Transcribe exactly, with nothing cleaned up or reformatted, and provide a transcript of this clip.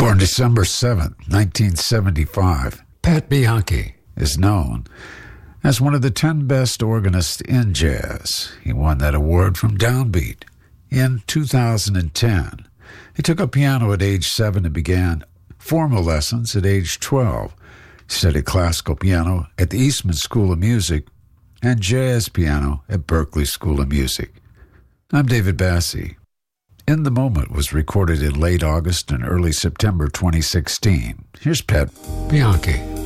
Born December seventh, nineteen seventy-five, Pat Bianchi is known as one of the ten best organists in jazz. He won that award from Downbeat in two thousand ten. He took up piano at age seven and began formal lessons at age twelve. He studied classical piano at the Eastman School of Music and jazz piano at Berklee School of Music. I'm David Bassie. In the Moment was recorded in late August and early September twenty sixteen. Here's Pat Bianchi.